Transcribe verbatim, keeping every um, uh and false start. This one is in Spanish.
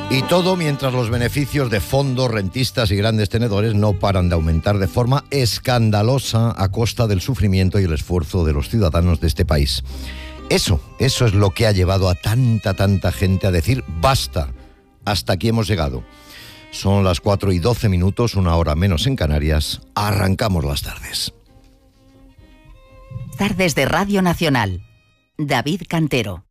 Y todo mientras los beneficios de fondos, rentistas y grandes tenedores no paran de aumentar de forma escandalosa a costa del sufrimiento y el esfuerzo de los ciudadanos de este país. Eso, eso es lo que ha llevado a tanta, tanta gente a decir basta, hasta aquí hemos llegado. Son las cuatro y doce minutos, una hora menos en Canarias. Arrancamos las tardes. Tardes de Radio Nacional. David Cantero.